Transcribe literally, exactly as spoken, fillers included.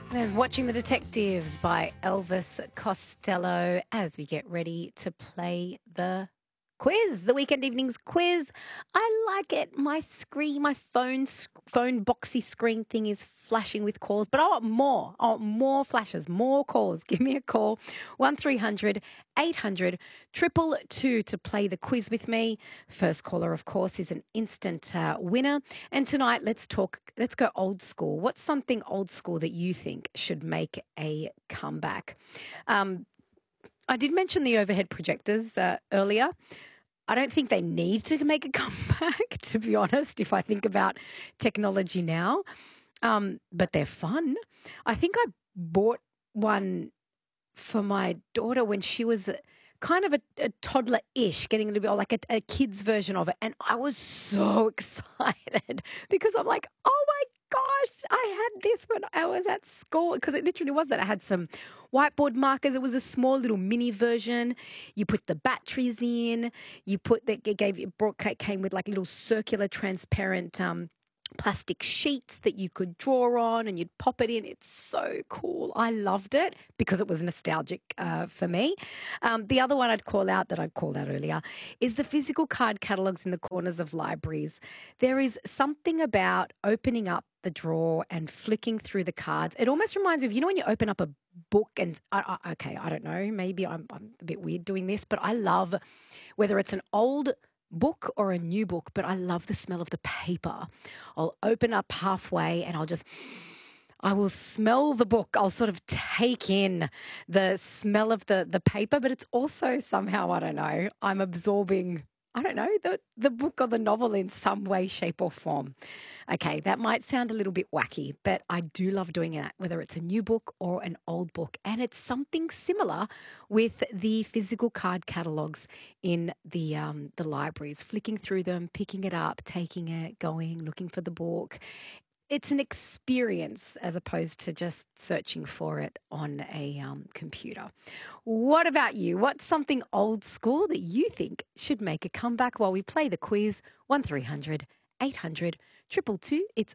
There's Watching the Detectives by Elvis Costello as we get ready to play the quiz, the weekend evenings quiz. I like it. My screen, my phone, sc- phone boxy screen thing is flashing with calls, but I want more. I want more flashes, more calls. Give me a call. one three hundred eight hundred two two to play the quiz with me. First caller, of course, is an instant uh, winner. And tonight, let's talk, let's go old school. What's something old school that you think should make a comeback? Um, I did mention the overhead projectors uh, earlier. I don't think they need to make a comeback, to be honest, if I think about technology now. Um, but they're fun. I think I bought one for my daughter when she was a- kind of a, a toddler-ish, getting a little bit like a, a kid's version of it. And I was so excited because I'm like, oh my gosh, I had this when I was at school because it literally was that. I had some whiteboard markers. It was a small little mini version. You put the batteries in. You put that it gave it brought came with like little circular transparent um plastic sheets that you could draw on and you'd pop it in. It's so cool. I loved it because it was nostalgic uh, for me. Um, the other one I'd call out that I called out earlier is the physical card catalogues in the corners of libraries. There is something about opening up the drawer and flicking through the cards. It almost reminds me of, you know, when you open up a book and, I, I, okay, I don't know, maybe I'm, I'm a bit weird doing this, but I love whether it's an old book or a new book, but I love the smell of the paper. I'll open up halfway and I'll just, I will smell the book. I'll sort of take in the smell of the, the paper, but it's also somehow, I don't know, I'm absorbing, I don't know, the, the book or the novel in some way, shape, or form. Okay, that might sound a little bit wacky, but I do love doing that, whether it's a new book or an old book. And it's something similar with the physical card catalogues in the um, the libraries, flicking through them, picking it up, taking it, going, looking for the book. It's an experience as opposed to just searching for it on a um, computer. What about you? What's something old school that you think should make a comeback while we play the quiz? one three hundred eight hundred two two. It's